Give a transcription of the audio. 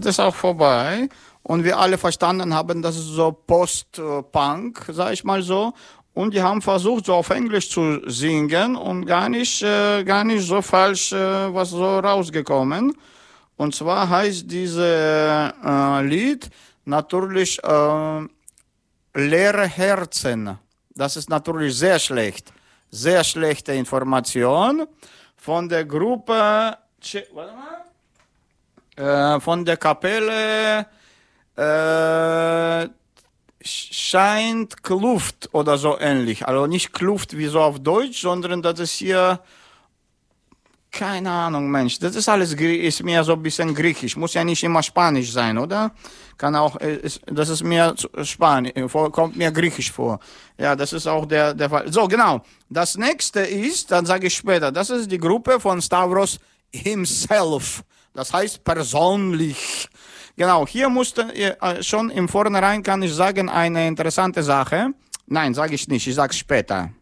das ist auch vorbei. Und wir alle verstanden haben, das ist so Post-Punk, sag ich mal so. Und die haben versucht, so auf Englisch zu singen und gar nicht so falsch was so rausgekommen. Und zwar heißt dieses Lied natürlich Leere Herzen. Das ist natürlich sehr schlecht. Sehr schlechte Information von der Gruppe, von der Kapelle scheint Kluft oder so ähnlich. Also nicht Kluft wie so auf Deutsch, sondern das ist hier, keine Ahnung, Mensch. Das ist alles, ist mehr so ein bisschen griechisch. Muss ja nicht immer Spanisch sein, oder? Kann auch, das ist mehr Spanisch, kommt mir griechisch vor. Ja, das ist auch der Fall. So, genau. Das nächste ist, dann sage ich später, das ist die Gruppe von Stavros himself. Das heißt persönlich. Genau, hier musste schon im Vornherein, kann ich sagen, eine interessante Sache. Nein, sage ich nicht, ich sage später.